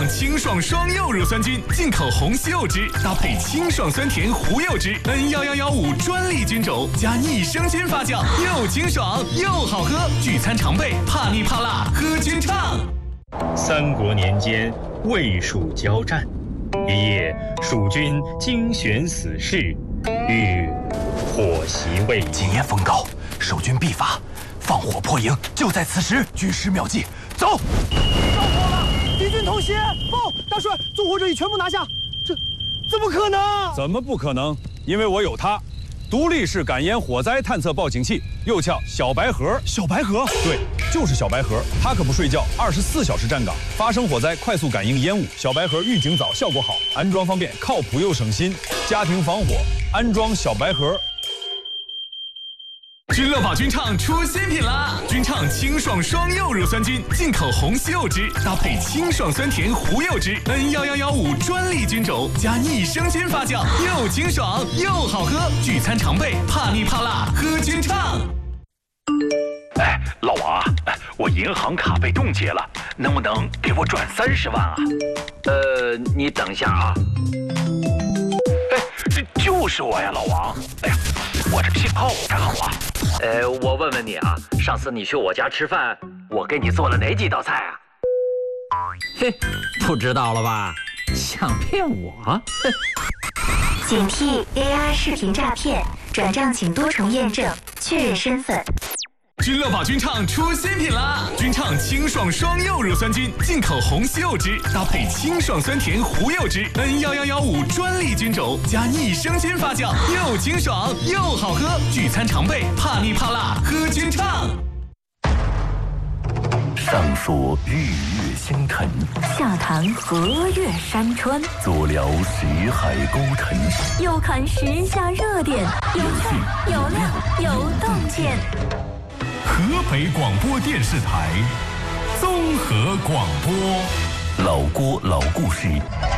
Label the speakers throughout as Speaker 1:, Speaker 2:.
Speaker 1: 畅清爽双柚乳酸菌，进口红西柚汁搭配清爽酸甜胡柚汁，N11115专利菌种加益生菌发酵，又清爽又好喝，聚餐常备，怕腻怕辣喝菌畅。
Speaker 2: 三国年间，魏蜀交战，一夜，蜀军精选死士，欲火袭魏京。
Speaker 3: 经验风高，守军必发，放火破营就在此时，军师妙计，走！
Speaker 4: 着火了，敌军偷袭！报，大帅，纵火者已全部拿下。这怎么可能？
Speaker 5: 怎么不可能？因为我有它。独立式感烟火灾探测报警器，又叫小白盒。
Speaker 3: 小白盒，
Speaker 5: 对，就是小白盒。它可不睡觉，24小时站岗，发生火灾快速感应烟雾。小白盒预警早，效果好，安装方便，靠谱又省心。家庭防火，安装小白盒。
Speaker 1: 君乐宝菌畅出新品啦！菌畅清爽双柚乳酸菌，进口红西柚汁搭配清爽酸甜胡柚汁，N11115专利菌种加益生菌发酵，又清爽又好喝，聚餐常备，怕腻怕辣喝菌畅。
Speaker 3: 哎，老王啊，我银行卡被冻结了，能不能给我转30万啊？
Speaker 6: 你等一下啊。
Speaker 3: 哎，这就是我呀，老王。哎呀，我这信号不太好啊。
Speaker 6: 我问问你啊，上次你去我家吃饭，我给你做了哪几道菜啊？嘿，不知道了吧？想骗我？
Speaker 7: 警惕 AI 视频诈骗，转账请多重验证，确认身份。
Speaker 1: 君乐宝菌畅出新品啦！菌畅清爽双柚乳酸菌，进口红西柚汁搭配清爽酸甜胡柚汁，N11115专利菌种加益生菌发酵，又清爽又好喝，聚餐常备，怕腻怕辣喝菌畅。
Speaker 8: 上说日月星辰，
Speaker 9: 下谈河岳山川，
Speaker 8: 左聊识海沟沉，
Speaker 9: 右看时下热点，有趣有料有洞见。
Speaker 10: 河北广播电视台综合广播，
Speaker 8: 老郭老故事。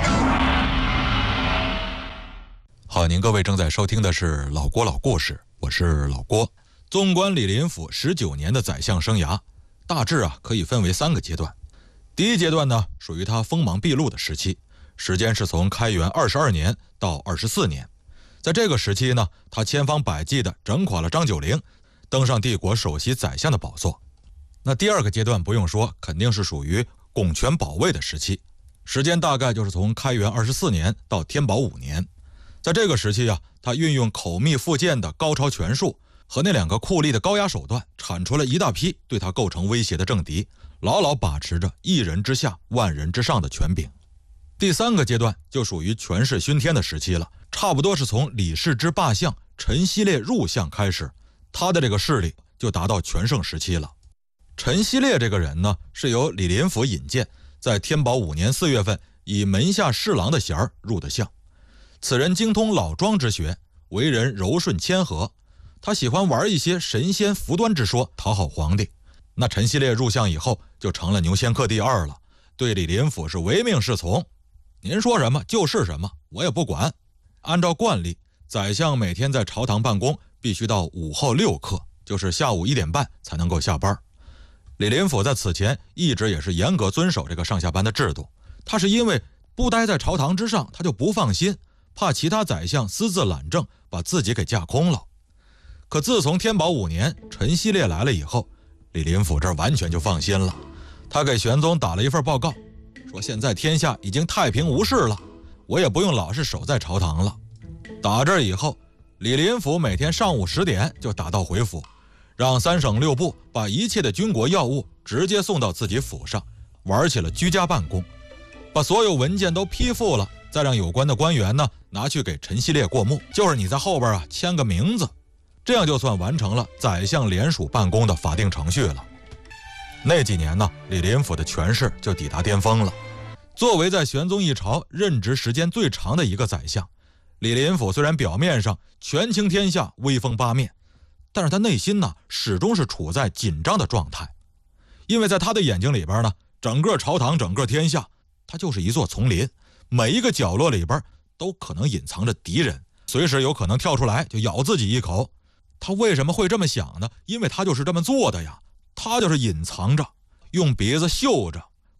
Speaker 11: 好，您各位正在收听的是老郭老故事，我是老郭。纵观李林甫19年的宰相生涯，大致可以分为3个阶段。第一阶段呢，属于他锋芒毕露的时期，时间是从开元22年到24年。在这个时期呢，他千方百计地整垮了张九龄，登上帝国首席宰相的宝座。那第2个阶段不用说，肯定是属于拱权保卫的时期，时间大概就是从开元24年到天宝5年。在这个时期他运用口蜜腹剑的高超权术和那2个酷吏的高压手段，铲除了一大批对他构成威胁的政敌，牢牢把持着一人之下万人之上的权柄。第3个阶段就属于权势熏天的时期了，差不多是从李世之罢相，陈希烈入相开始，他的这个势力就达到全盛时期了。陈希烈这个人呢，是由李林甫引荐，在天宝5年4月份以门下侍郎的衔儿入的相。此人精通老庄之学，为人柔顺谦和，他喜欢玩一些神仙伏端之说，讨好皇帝。那陈希烈入相以后就成了牛仙客第2了，对李林甫是唯命是从，您说什么就是什么，我也不管。按照惯例，宰相每天在朝堂办公必须到午后6刻，就是下午1点半才能够下班。李林甫在此前一直也是严格遵守这个上下班的制度，他是因为不待在朝堂之上，他就不放心，怕其他宰相私自懒政把自己给架空了。可自从天宝5年陈希烈来了以后，李林甫这儿完全就放心了。他给玄宗打了一份报告，说现在天下已经太平无事了，我也不用老是守在朝堂了。打这儿以后，李林甫每天上午10点就打道回府，让3省6部把一切的军国要务直接送到自己府上，玩起了居家办公，把所有文件都批复了，再让有关的官员呢拿去给陈希烈过目，就是你在后边签个名字，这样就算完成了宰相联署办公的法定程序了。那几年呢，李林甫的权势就抵达巅峰了。作为在玄宗一朝任职时间最长的一个宰相，李林甫虽然表面上权倾天下，威风八面，但是他内心呢始终是处在紧张的状态。因为在他的眼睛里边呢，整个朝堂，整个天下，它就是一座丛林，每一个角落里边都可能隐藏着敌人，随时有可能跳出来就咬自己一口。他为什么会这么想呢？因为他就是这么做的呀，他就是隐藏着，用鼻子嗅着，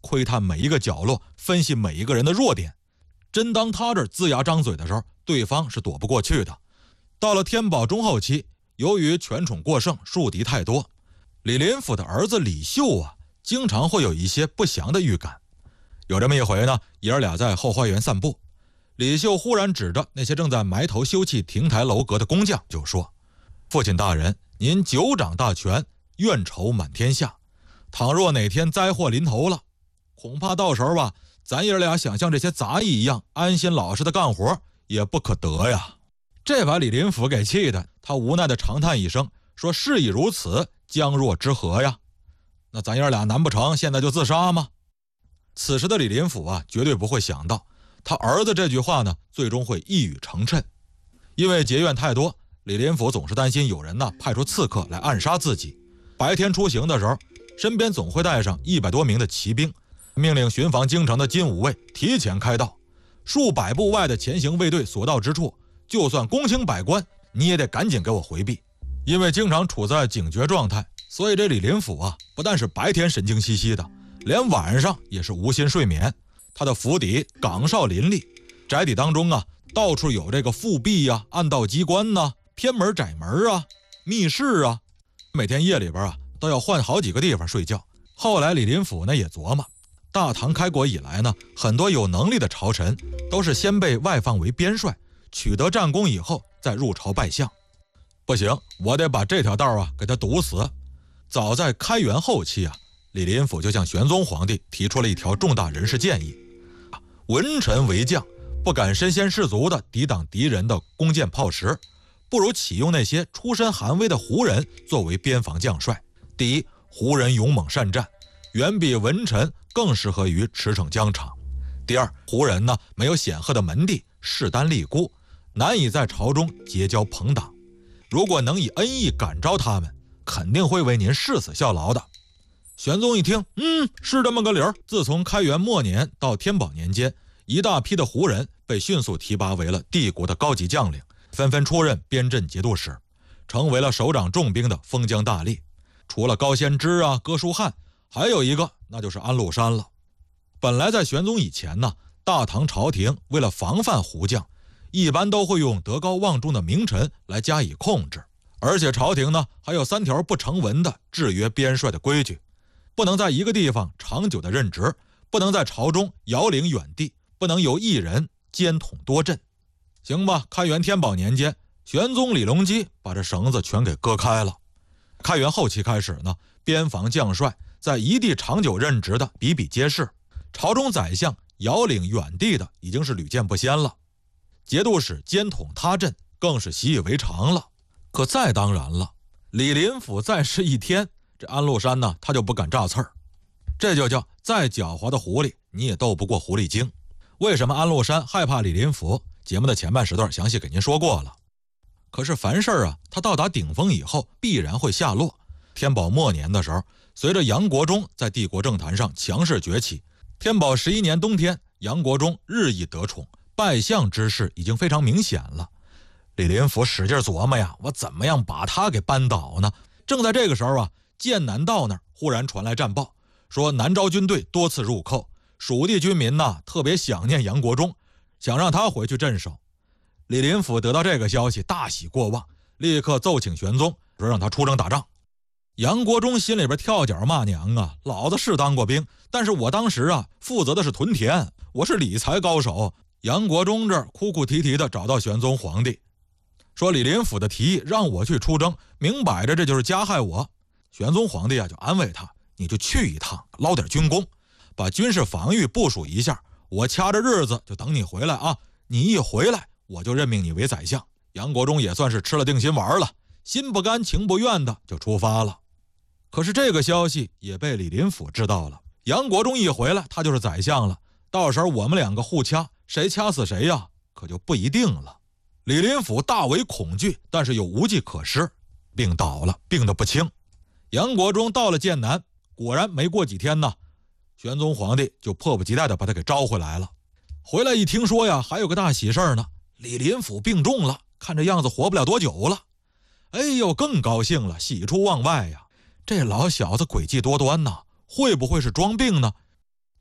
Speaker 11: 窥探每一个角落，分析每一个人的弱点。真当他这龇牙张嘴的时候，对方是躲不过去的。到了天宝中后期，由于权宠过剩，树敌太多，李林甫的儿子李秀啊，经常会有一些不祥的预感。有这么一回呢，爷儿俩在后花园散步，李秀忽然指着那些正在埋头修葺亭台楼阁的工匠就说：“父亲大人，您久掌大权，怨仇满天下，倘若哪天灾祸临头了，恐怕到时候吧，咱爷俩想像这些杂役一样安心老实的干活也不可得呀。”这把李林甫给气的，他无奈的长叹一声，说：“事已如此，将若之何呀？那咱爷俩难不成现在就自杀吗？”此时的李林甫啊，绝对不会想到他儿子这句话呢，最终会一语成谶。因为结怨太多，李林甫总是担心有人呢派出刺客来暗杀自己。白天出行的时候，身边总会带上100多名的骑兵，命令巡防京城的金吾卫提前开道，数百步外的前行卫队所到之处，就算公卿百官，你也得赶紧给我回避。因为经常处在警觉状态，所以这李林甫啊，不但是白天神经兮兮的，连晚上也是无心睡眠。他的府邸岗哨林立，宅邸当中啊，到处有这个复辟啊、暗道机关呐、偏门窄门啊、密室啊，每天夜里边啊都要换好几个地方睡觉。后来李林甫呢也琢磨，大唐开国以来呢，很多有能力的朝臣都是先被外放为边帅，取得战功以后再入朝拜相。不行，我得把这条道啊给他堵死。早在开元后期啊，李林甫就向玄宗皇帝提出了一条重大人事建议：文臣为将，不敢身先士卒地抵挡敌人的弓箭炮石，不如启用那些出身寒微的胡人作为边防将帅。第一，胡人勇猛善战，远比文臣更适合于驰骋疆场。第二，胡人呢没有显赫的门第，势单力孤，难以在朝中结交朋党。如果能以恩义感召他们，肯定会为您誓死效劳的。玄宗一听，是这么个理儿。自从开元末年到天宝年间，一大批的胡人被迅速提拔为了帝国的高级将领，纷纷出任边镇节度使，成为了手掌重兵的封疆大吏。除了高仙芝啊、哥舒翰，还有一个那就是安禄山了。本来在玄宗以前呢，大唐朝廷为了防范胡将，一般都会用德高望重的名臣来加以控制，而且朝廷呢还有3条不成文的制约边帅的规矩：不能在一个地方长久的任职，不能在朝中遥领远地，不能由一人兼统多镇。行吧，开元天宝年间，玄宗李隆基把这绳子全给割开了。开元后期开始呢，边防将帅在一地长久任职的比比皆是，朝中宰相遥领远地的已经是屡见不鲜了，节度使兼统他镇更是习以为常了。可再当然了，李林甫在世一天，这安禄山呢他就不敢炸刺儿。这就叫再狡猾的狐狸你也斗不过狐狸精。为什么安禄山害怕李林甫？节目的前半时段详细给您说过了。可是凡事啊，他到达顶峰以后必然会下落。天宝末年的时候，随着杨国忠在帝国政坛上强势崛起，天宝11年冬天，杨国忠日益得宠，拜相之势已经非常明显了。李林甫使劲琢磨呀，我怎么样把他给扳倒呢？正在这个时候啊，剑南道那儿忽然传来战报，说南诏军队多次入寇，蜀地军民呐特别想念杨国忠，想让他回去镇守。李林甫得到这个消息，大喜过望，立刻奏请玄宗，说让他出征打仗。杨国忠心里边跳脚骂娘啊，老子是当过兵，但是我当时啊负责的是屯田，我是理财高手。杨国忠这儿哭哭啼啼的找到玄宗皇帝，说李林甫的提议让我去出征，明摆着这就是加害我。玄宗皇帝啊就安慰他，你就去一趟，捞点军功，把军事防御部署一下，我掐着日子就等你回来啊，你一回来我就任命你为宰相。杨国忠也算是吃了定心丸了，心不甘情不愿的就出发了。可是这个消息也被李林甫知道了，杨国忠一回来他就是宰相了，到时候我们两个互掐，谁掐死谁呀，可就不一定了。李林甫大为恐惧，但是又无计可施，病倒了，病得不轻。杨国忠到了剑南，果然没过几天呢，玄宗皇帝就迫不及待地把他给招回来了。回来一听说呀，还有个大喜事呢，李林甫病重了，看这样子活不了多久了。哎呦，更高兴了，喜出望外呀！这老小子诡计多端呐，会不会是装病呢？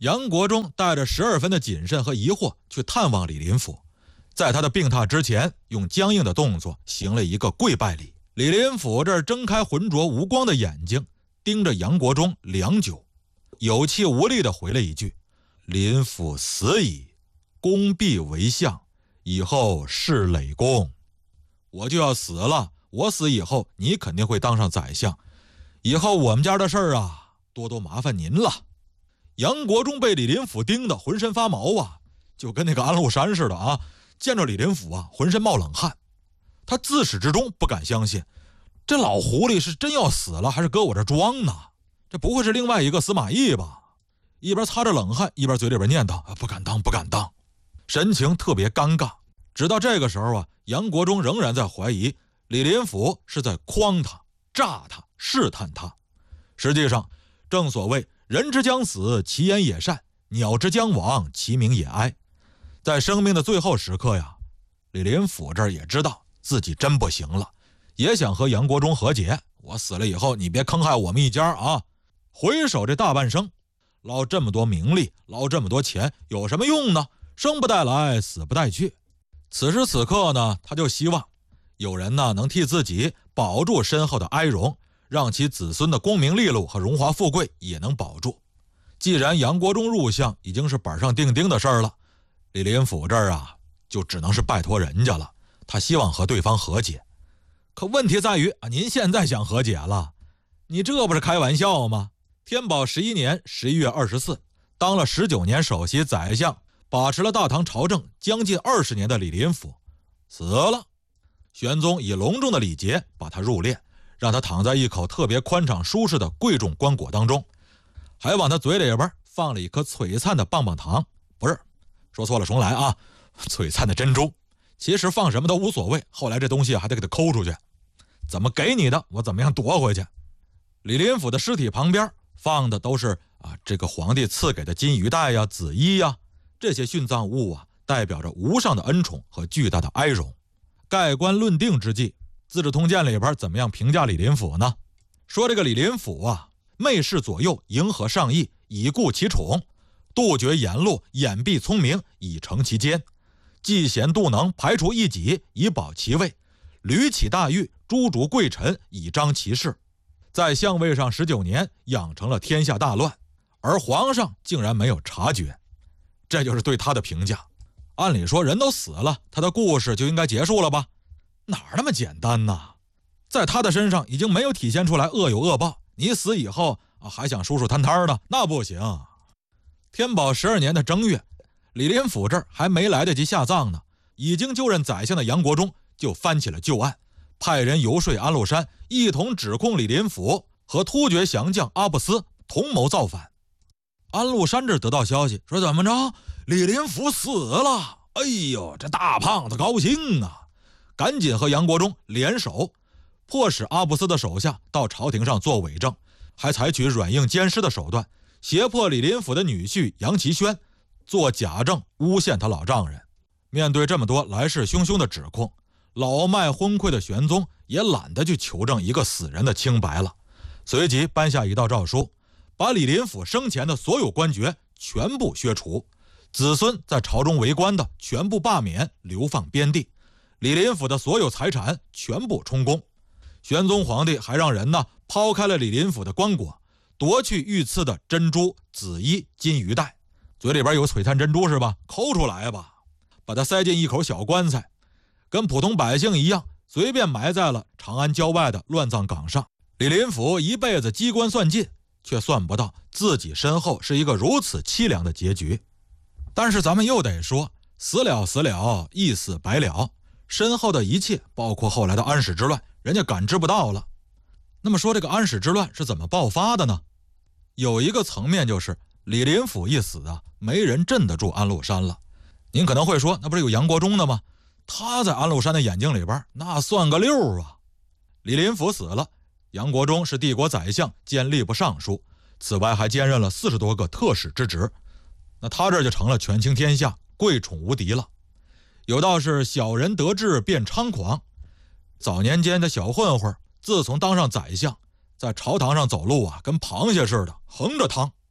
Speaker 11: 杨国忠带着12分的谨慎和疑惑去探望李林甫，在他的病榻之前，用僵硬的动作行了一个跪拜礼。李林甫这儿睁开浑浊无光的眼睛，盯着杨国忠良久，有气无力地回了一句：“林甫死矣，公必为相，以后是累公。我就要死了，我死以后，你肯定会当上宰相，以后我们家的事儿啊，多多麻烦您了。”杨国忠被李林甫盯得浑身发毛啊，就跟那个安禄山似的啊，见着李林甫啊，浑身冒冷汗。他自始至终不敢相信，这老狐狸是真要死了，还是搁我这装呢？这不会是另外一个司马懿吧？一边擦着冷汗，一边嘴里边念叨：“不敢当，不敢当。”神情特别尴尬。直到这个时候啊，杨国忠仍然在怀疑李林甫是在诓他、诈他、试探他。实际上，正所谓人之将死，其言也善；鸟之将亡，其鸣也哀。在生命的最后时刻呀，李林甫这儿也知道自己真不行了，也想和杨国忠和解。我死了以后，你别坑害我们一家啊！回首这大半生，捞这么多名利，捞这么多钱，有什么用呢？生不带来，死不带去。此时此刻呢，他就希望有人呢能替自己保住身后的哀荣，让其子孙的功名利禄和荣华富贵也能保住。既然杨国忠入相已经是板上钉钉的事儿了，李林甫这儿啊就只能是拜托人家了。他希望和对方和解，可问题在于啊，您现在想和解了，你这不是开玩笑吗？天宝11年11月24，当了19年首席宰相，把持了大唐朝政将近20年的李林甫死了。玄宗以隆重的礼节把他入殓，让他躺在一口特别宽敞舒适的贵重棺椁当中，还往他嘴里边放了一颗璀璨的棒棒糖，不是，说错了，重来啊，璀璨的珍珠。其实放什么都无所谓，后来这东西还得给他抠出去，怎么给你的，我怎么样夺回去。李林甫的尸体旁边放的都是这个皇帝赐给的金鱼带呀、紫衣呀，这些殉葬物啊，代表着无上的恩宠和巨大的哀荣。盖棺论定之际，《资治通鉴》里边怎么样评价李林甫呢？说这个李林甫啊，媚视左右，迎合上意，以固其宠，杜绝言路，掩蔽聪明，以成其奸，嫉贤妒能，排除异己，以保其位，屡起大狱，诛逐贵臣，以彰其势。在相位上19年，养成了天下大乱，而皇上竟然没有察觉。这就是对他的评价。按理说人都死了，他的故事就应该结束了吧？哪那么简单呢？在他的身上已经没有体现出来恶有恶报，你死以后还想舒舒摊摊的，那不行。天宝12年的正月，李林甫这儿还没来得及下葬呢，已经就任宰相的杨国忠就翻起了旧案，派人游说安禄山，一同指控李林甫和突厥降将阿布斯同谋造反。安禄山这得到消息说，怎么着，李林甫死了？哎呦，这大胖子高兴啊，赶紧和杨国忠联手，迫使阿布斯的手下到朝廷上做伪证，还采取软硬兼施的手段，胁迫李林甫的女婿杨其轩做假证，诬陷他老丈人。面对这么多来势汹汹的指控，老迈昏聩的玄宗也懒得去求证一个死人的清白了，随即颁下一道诏书，把李林甫生前的所有官爵全部削除，子孙在朝中为官的全部罢免，流放边地，李林甫的所有财产全部充公。玄宗皇帝还让人呢抛开了李林甫的棺椁，夺去御赐的珍珠、紫衣、金鱼带，嘴里边有璀璨珍珠是吧？抠出来吧，把它塞进一口小棺材，跟普通百姓一样，随便埋在了长安郊外的乱葬岗上。李林甫一辈子机关算尽，却算不到自己身后是一个如此凄凉的结局。但是咱们又得说，死了死了，一死百了，身后的一切，包括后来的安史之乱，人家感知不到了。那么说这个安史之乱是怎么爆发的呢？有一个层面就是李林甫一死啊，没人镇得住安禄山了。您可能会说，那不是有杨国忠的吗？他在安禄山的眼睛里边那算个溜啊。李林甫死了，杨国忠是帝国宰相兼吏部尚书，此外还兼任了40多个特使之职，那他这就成了权倾天下，贵宠无敌了。有道是小人得志变猖狂，早年间的小混混自从当上宰相，在朝堂上走路啊，跟螃蟹似的横着趟。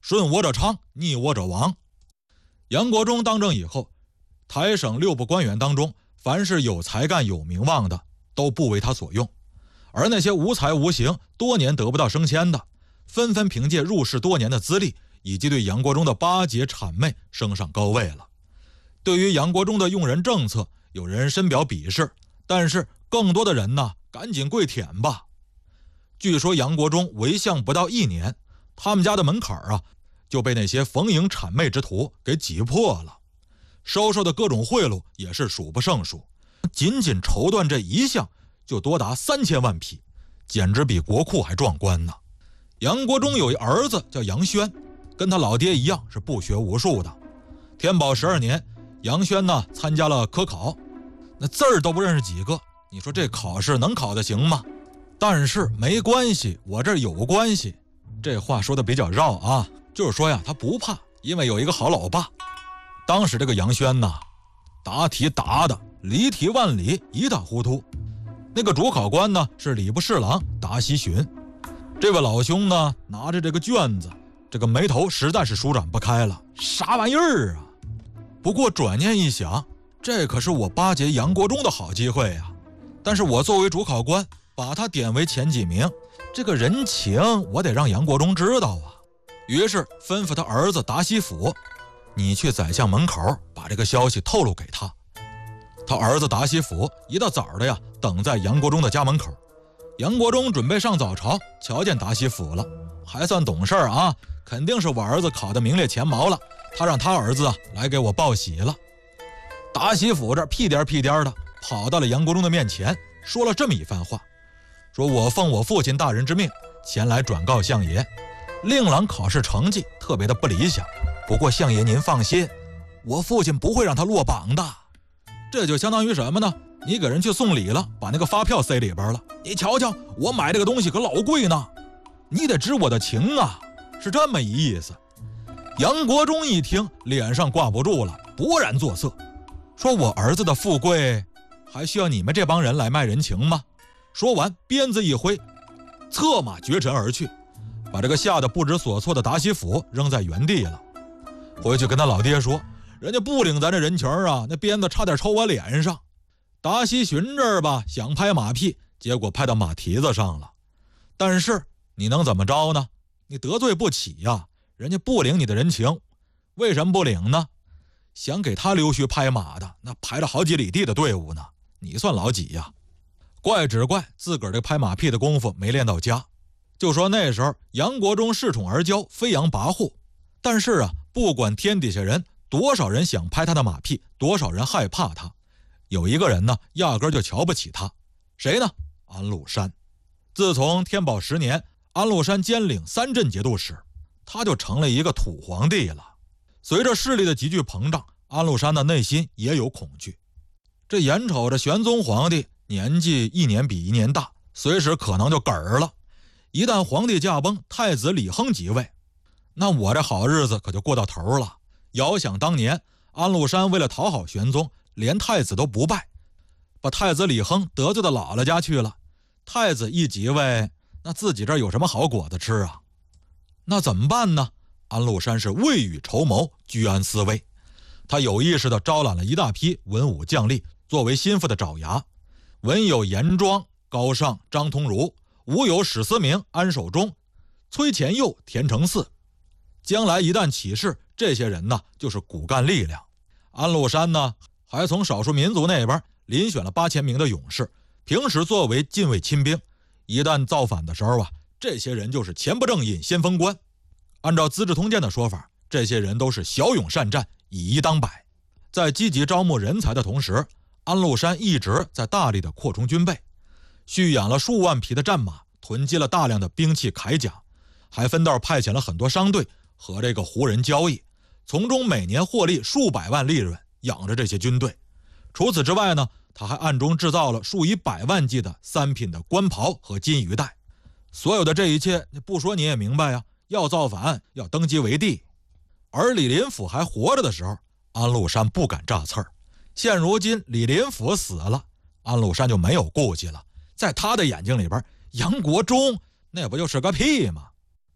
Speaker 11: 顺我者昌，逆我者亡。杨国忠当政以后，台省6部官员当中，凡是有才干有名望的，都不为他所用，而那些无才无形、多年得不到升迁的，纷纷凭借入仕多年的资历以及对杨国忠的巴结谄媚升上高位了。对于杨国忠的用人政策，有人深表鄙视，但是更多的人呢，赶紧跪舔吧。据说杨国忠为相不到1年，他们家的门槛啊就被那些逢迎谄媚之徒给挤破了，收受的各种贿赂也是数不胜数，仅仅绸缎这一项就多达3000万匹，简直比国库还壮观呢。杨国忠有一儿子叫杨轩，跟他老爹一样是不学无术的。天宝12年，杨轩呢参加了科考，那字儿都不认识几个，你说这考试能考得行吗？但是没关系，我这儿有关系。这话说的比较绕啊，就是说呀，他不怕，因为有一个好老爸。当时这个杨轩呐，答题答的离题万里，一塌糊涂。那个主考官呢是礼部侍郎达西寻，这位老兄呢拿着这个卷子，这个眉头实在是舒展不开了，啥玩意儿啊？不过转念一想，这可是我巴结杨国忠的好机会呀！但是我作为主考官，把他点为前几名，这个人情我得让杨国忠知道啊。于是吩咐他儿子达西甫，你去宰相门口把这个消息透露给他。他儿子达西甫一大早的呀，等在杨国忠的家门口。杨国忠准备上早朝，瞧见达西甫了，还算懂事啊，肯定是我儿子考得名列前茅了，他让他儿子啊来给我报喜了。达西甫这屁颠屁颠的跑到了杨国忠的面前，说了这么一番话，说我奉我父亲大人之命前来转告相爷，令郎考试成绩特别的不理想，不过相爷您放心，我父亲不会让他落榜的。这就相当于什么呢？你给人去送礼了，把那个发票塞里边了，你瞧瞧我买这个东西可老贵呢，你得知我的情啊，是这么一意思。杨国忠一听脸上挂不住了，勃然作色，说我儿子的富贵还需要你们这帮人来卖人情吗？说完鞭子一挥，策马绝尘而去，把这个吓得不知所措的达西甫扔在原地了。回去跟他老爹说，人家不领咱这人情啊，那鞭子差点抽我脸上。达西寻这儿吧想拍马屁，结果拍到马蹄子上了。但是你能怎么着呢？你得罪不起呀，人家不领你的人情。为什么不领呢？想给他溜须拍马的那排了好几里地的队伍呢，你算老几呀？怪只怪自个儿这拍马屁的功夫没练到家。就说那时候杨国忠恃宠而骄，飞扬跋扈，但是啊，不管天底下人多少人想拍他的马屁，多少人害怕他，有一个人呢压根就瞧不起他，谁呢？安禄山。自从天宝10年安禄山兼领3镇节度使，他就成了一个土皇帝了。随着势力的急剧膨胀，安禄山的内心也有恐惧。这眼瞅着玄宗皇帝年纪一年比一年大，随时可能就嗝儿了。一旦皇帝驾崩，太子李亨即位，那我这好日子可就过到头了。遥想当年，安禄山为了讨好玄宗，连太子都不拜，把太子李亨得罪到姥姥家去了。太子一即位，那自己这儿有什么好果子吃啊？那怎么办呢？安禄山是未雨绸缪，居安思危。他有意识地招揽了一大批文武将吏作为心腹的爪牙，文有严庄、高尚、张通儒，武有史思明、安守忠、崔乾佑、田承嗣。将来一旦起事，这些人呢就是骨干力量。安禄山呢还从少数民族那边遴选了8000名的勇士，平时作为禁卫亲兵，一旦造反的时候啊，这些人就是前不正印先锋官。按照资治通鉴的说法，这些人都是骁勇善战，以一当百。在积极招募人才的同时，安禄山一直在大力的扩充军备，蓄养了数万匹的战马，囤积了大量的兵器铠甲，还分道派遣了很多商队和这个胡人交易，从中每年获利数百万利润，养着这些军队。除此之外呢，他还暗中制造了数以百万计的3品的官袍和金鱼带。所有的这一切，不说你也明白呀，要造反，要登基为帝。而李林甫还活着的时候，安禄山不敢炸刺儿。现如今李林甫死了，安禄山就没有顾忌了。在他的眼睛里边，杨国忠那不就是个屁吗？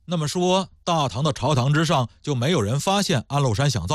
Speaker 11: 那么说，大唐的朝堂之上就没有人发现安禄山想造